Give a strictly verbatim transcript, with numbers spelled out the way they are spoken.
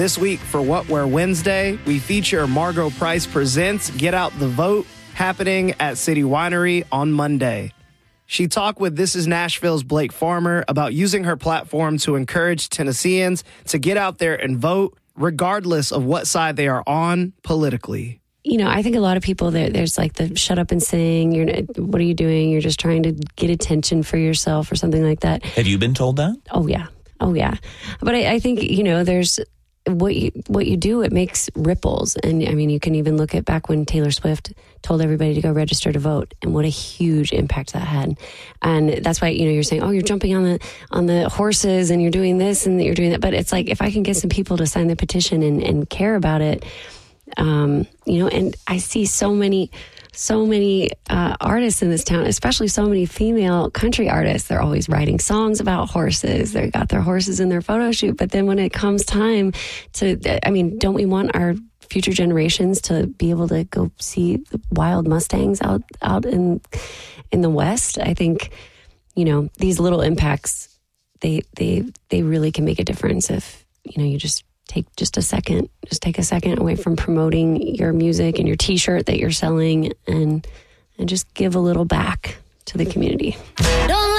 This week for What We're Wednesday, we feature Margo Price Presents Get Out the Vote, happening at City Winery on Monday. She talked with This Is Nashville's Blake Farmer about using her platform to encourage Tennesseans to get out there and vote, regardless of what side they are on politically. You know, I think a lot of people, there, there's like the shut up and sing, you're, what are you doing? You're just trying to get attention for yourself or something like that. Have you been told that? Oh, yeah. Oh, yeah. But I, I think, you know, there's what you, what you do, it makes ripples. And I mean, you can even look at back when Taylor Swift told everybody to go register to vote and what a huge impact that had. And that's why, you know, you're saying, oh, you're jumping on the, on the horses and you're doing this and you're doing that. But it's like, if I can get some people to sign the petition and, and care about it, um, you know, and I see so many, so many uh, artists in this town, especially so many female country artists. They're always writing songs about horses. They got their horses in their photo shoot. But then when it comes time to, I mean, don't we want our future generations to be able to go see the wild Mustangs out, out in, in the West? I think, you know, these little impacts, they, they, they really can make a difference if, you know, you just take just a second, just take a second away from promoting your music and your t-shirt that you're selling and, and just give a little back to the community. Don't